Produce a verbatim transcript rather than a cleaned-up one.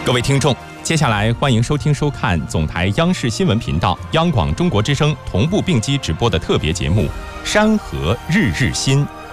各位听众，接下来欢迎收听收看总台央视新闻频道、央广中国之声同步并机直播的特别节目《山河日日新》。